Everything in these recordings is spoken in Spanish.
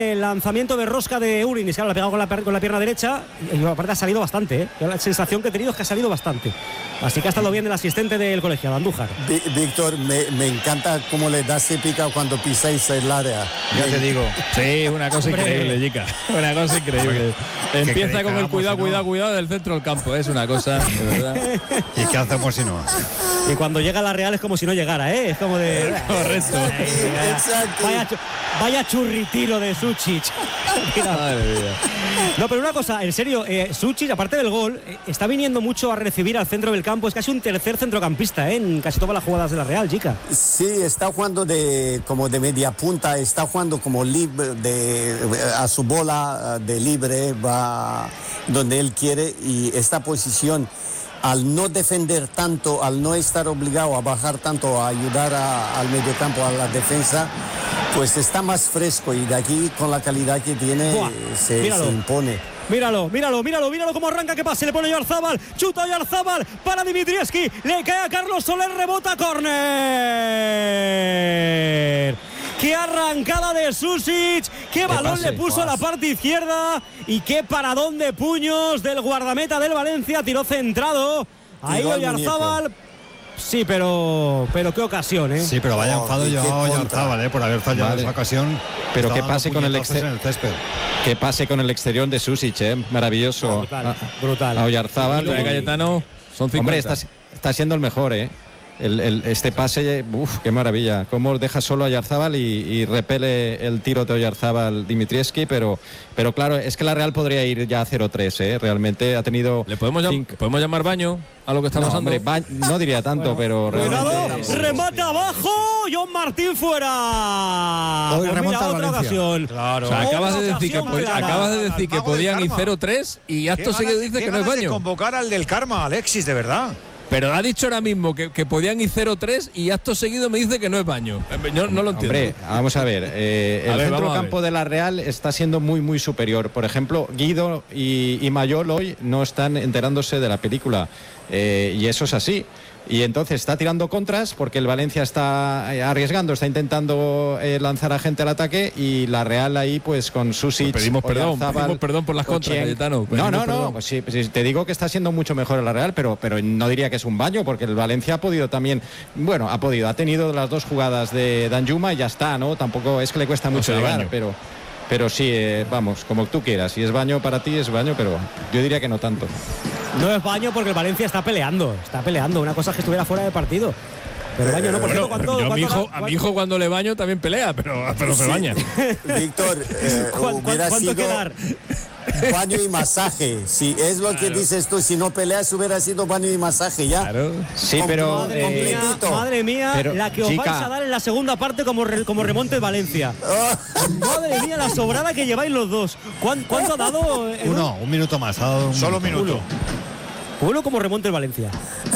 El lanzamiento de rosca de Urinis, claro, lo ha pegado con la pierna derecha y aparte ha salido bastante, ¿eh? La sensación que he tenido es que ha salido bastante. Así que ha estado bien el asistente del colegiado, Andújar. Víctor, me encanta cómo le das pica cuando pisáis el área. Ya te digo. Sí, una cosa increíble, Jica. Una cosa increíble. Empieza con el cuidado del centro del campo. Es una cosa, de verdad. ¿Y qué hacemos si no? Y cuando llega la Real es como si no llegara, ¿eh? Es como de... Correcto. Vaya churritiro de Sučić. Madre mía. No, pero una cosa, en serio, Sučić, aparte del gol, está viniendo mucho a recibir al centro del campo. Es casi un tercer centrocampista, en casi todas las jugadas de la Real, Jica. Sí, está jugando como de media punta, está jugando como libre, a su bola de libre, va donde él quiere, y esta posición, al no defender tanto, al no estar obligado a bajar tanto, a ayudar al mediocampo, a la defensa, pues está más fresco, y de aquí, con la calidad que tiene, se impone. Míralo cómo arranca, que pase, le pone Oyarzábal, chuta Oyarzábal para Dimitrievski, le cae a Carlos Soler, rebota, córner. Qué arrancada de Sušić, qué balón le puso a la parte izquierda y qué paradón de puños del guardameta del Valencia, tiró centrado, ahí Oyarzábal. Sí, pero qué ocasión, ¿eh? Sí, pero vaya enfado yo a Oyarzábal, por haber fallado esa ocasión. Pero que pase con el exterior. Que pase con el exterior de Sušić, maravilloso. Brutal. A Oyarzábal. Cayetano, son 50. Hombre, está siendo el mejor, este pase, qué maravilla. Cómo deja solo a Oyarzábal y repele el tiro de Oyarzábal Dimitrievski, pero claro, es que la Real podría ir ya a 0-3, realmente ha tenido... ¿Le podemos llamar baño a lo que está pasando? Hombre, no diría tanto, pero realmente... Remate abajo, John Martín fuera. Hoy remonta otra ocasión. Claro. O sea, acabas de decir que podían ir 0-3 y acto seguido dices que no es baño. De convocar al del Karma, Alexis, de verdad. Pero ha dicho ahora mismo que podían ir 0-3 y acto seguido me dice que no es baño. Yo no lo entiendo. Hombre, vamos a ver. El centrocampo de la Real está siendo muy, muy superior. Por ejemplo, Guido y Mayol hoy no están enterándose de la película. Y eso es así. Y entonces está tirando contras porque el Valencia está arriesgando, está intentando lanzar a gente al ataque, y la Real ahí pues con Sušić... Pues pedimos perdón por las contras, Cayetano. No, pues sí, te digo que está siendo mucho mejor la Real, pero no diría que es un baño, porque el Valencia ha podido también, ha tenido las dos jugadas de Danjuma y ya está, ¿no? Tampoco es que le cuesta mucho llegar, pero sí, vamos, como tú quieras. Si es baño para ti, es baño, pero yo diría que no tanto. No es baño porque el Valencia está peleando. Una cosa es que estuviera fuera de partido. Pero baño no, por cierto, a mi hijo cuando le baño también pelea, pero se baña. Víctor, hubiera sido quedar? Baño y masaje. Si es lo que dices tú, si no peleas hubiera sido baño y masaje ya. Claro. Sí, pero madre mía, pero, la que os vais a dar en la segunda parte como remonte Valencia. Madre mía, la sobrada que lleváis los dos. ¿Cuánto ha dado? Un minuto más. Solo un minuto. Uno como remonte el Valencia.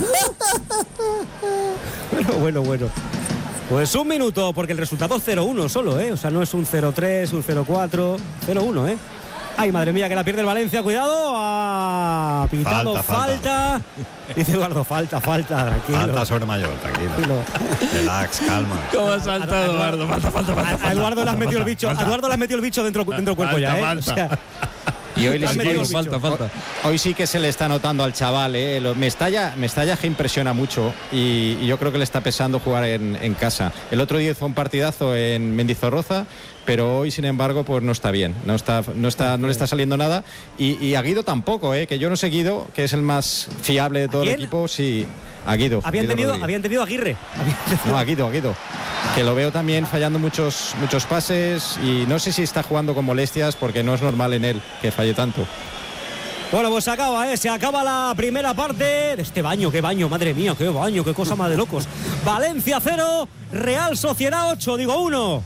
Bueno. Pues un minuto, porque el resultado es 0-1 solo, O sea, no es un 0-3, un 0-4, 0-1, Ay, madre mía, que la pierde el Valencia, cuidado. Ha pitado falta. Dice Eduardo, falta, tranquilo. Falta sobre Mayol, tranquilo. Relax, calma. ¿Cómo ha saltado Eduardo? Falta. A Eduardo le has metido el bicho. A Eduardo le has metido el bicho dentro del cuerpo ya, O sea, y hoy falta. Hoy sí que se le está notando al chaval, Mestalla que impresiona mucho, y yo creo que le está pesando jugar en casa. El otro día fue un partidazo en Mendizorroza, pero hoy, sin embargo, pues no está bien, no le está saliendo nada, y a Guido tampoco, que yo no sé Guido, que es el más fiable de todo el equipo, sí. A Guido. Había entendido a Aguirre. No, a Guido. Que lo veo también fallando muchos pases, y no sé si está jugando con molestias, porque no es normal en él que falle tanto. Bueno, pues se acaba la primera parte de este baño. Qué baño, madre mía, qué baño, qué cosa más de locos. Valencia 0, Real Sociedad 8, digo 1.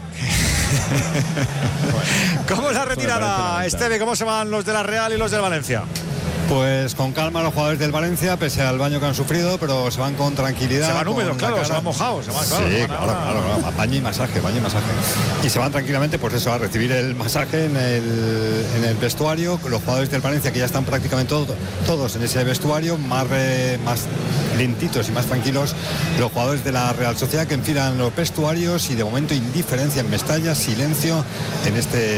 ¿Cómo es la retirada, Esteve? ¿Cómo se van los de la Real y los del Valencia? Pues con calma los jugadores del Valencia, pese al baño que han sufrido, pero se van con tranquilidad. Se van húmedos, claro, se van mojados. Sí, claro. Baño y masaje. Y se van tranquilamente, pues eso, a recibir el masaje en el vestuario. Los jugadores del Valencia, que ya están prácticamente todos en ese vestuario, más lentitos y más tranquilos. Los jugadores de la Real Sociedad, que enfilan los vestuarios, y de momento indiferencia en Mestalla, silencio en este